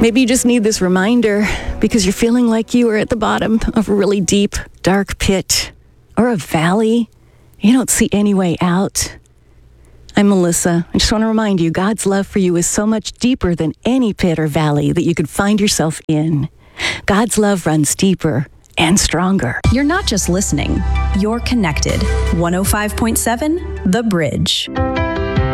Maybe you just need this reminder because you're feeling like you are at the bottom of a really deep, dark pit or a valley. You don't see any way out. I'm Melissa. I just want to remind you, God's love for you is so much deeper than any pit or valley that you could find yourself in. God's love runs deeper and stronger. You're not just listening, you're connected. 105.7 The Bridge.